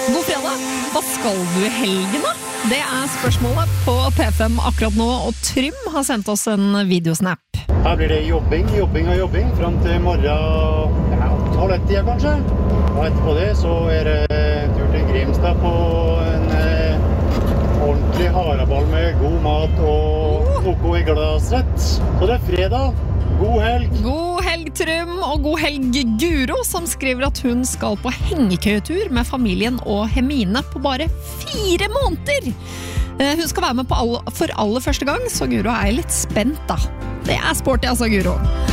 God fredag! Hva skal du I helgen da? Det spørsmålet på P5 akkurat nå, og Trym har sendt oss en videosnap. Her blir det jobbing frem til morgen, 12-tida kanskje. Og etterpå det så det tur til Grimstad på en ordentlig haraball med god mat og noe I glasrett. Så det fredag. God helg! God helg, Trym, og god helg, Guro, som skriver at hun skal på hengekøyetur med familien og Hemine på bare 4 måneder. Hun skal være med på for aller første gang, så Guro litt spent da. Det sporty altså, Guro.